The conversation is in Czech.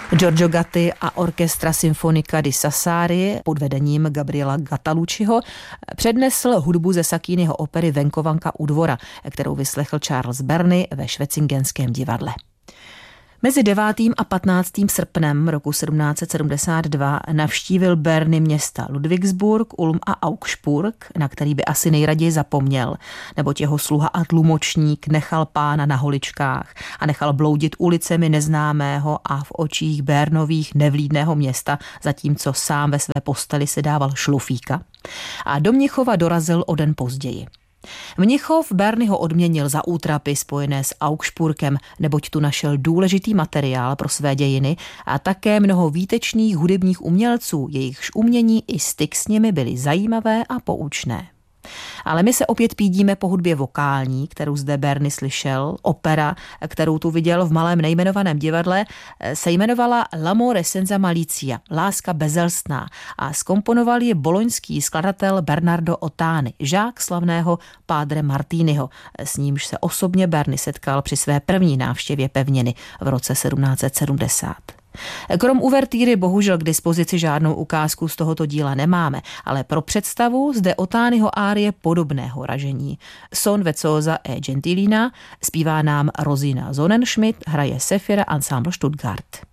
Giorgio Gatti a Orchestra Sinfonica di Sassari pod vedením Gabriela Gattalucciho přednesl hudbu ze Sacchiniho opery Venkovanka u dvora, kterou vyslechl Charles Berny ve Švecingenském divadle. Mezi 9. a 15. srpnem roku 1772 navštívil Berny města Ludwigsburg, Ulm a Augsburg, na který by asi nejraději zapomněl, neboť jeho sluha a tlumočník nechal pána na holičkách a nechal bloudit ulicemi neznámého a v očích Bernových nevlídného města, zatímco sám ve své posteli si dával šlufíka. A do Mnichova dorazil o den později. Mnichov Bernyho odměnil za útrapy spojené s Augsburgem, neboť tu našel důležitý materiál pro své dějiny a také mnoho výtečných hudebních umělců, jejichž umění i styk s nimi byly zajímavé a poučné. Ale my se opět pídíme po hudbě vokální, kterou zde Berny slyšel. Opera, kterou tu viděl v malém nejmenovaném divadle, se jmenovala L'amore senza malizia, láska bezelstná, a zkomponoval ji boloňský skladatel Bernardo Ottani, žák slavného Padre Martiniho, s nímž se osobně Berny setkal při své první návštěvě pevniny v roce 1770. Krom uvertýry bohužel k dispozici žádnou ukázku z tohoto díla nemáme, ale pro představu zde Ottaniho árie podobného ražení. Son vezzosa e gentilina zpívá nám Rosina Sonnenschmidt, hraje Sefira Ensemble Stuttgart.